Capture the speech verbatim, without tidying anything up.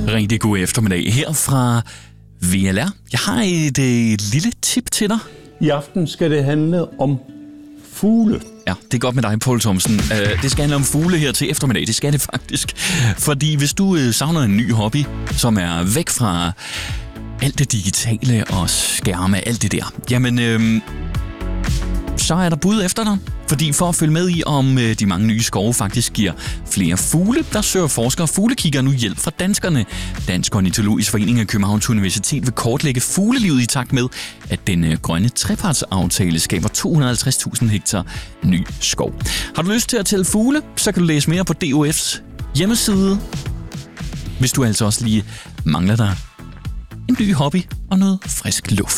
Rigtig god eftermiddag her fra V L R. Jeg har et, et lille tip til dig. I aften skal det handle om fugle. Ja, det er godt med dig, Poul Thomsen. Uh, det skal handle om fugle her til eftermiddag. Det skal det faktisk. Fordi hvis du uh, savner en ny hobby, som er væk fra alt det digitale og skærme, alt det der, jamen, øh, så er der bud efter dig. Fordi for at følge med i, om øh, de mange nye skove faktisk giver flere fugle, der søger forskere og fuglekigger nu hjælp fra danskerne. Dansk Ornitologisk Forening af Københavns Universitet vil kortlægge fuglelivet i takt med, at den øh, grønne trepartsaftale skaber to hundrede og halvtreds tusind hektar ny skov. Har du lyst til at tælle fugle, så kan du læse mere på D O F's hjemmeside. Hvis du altså også lige mangler dig en ny hobby og noget frisk luft.